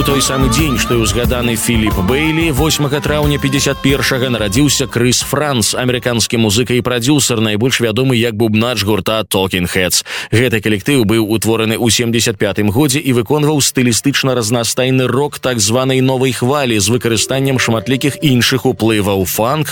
той самы дзень, што і ўзгаданы Філіп Бейлі, 8 траўня 51-га нарадзіўся Крыс Франц, амерыканскі музыка і прадзюсар, найбольш вядомы як бубнач гурта Talking Heads. Гэты калектыў быў утвораны ў 75-м годзе і выконваў стылістычна разнастайны рок так званай новай хвалі з выкарыстаннем шматлікіх іншых уплываў: фанк,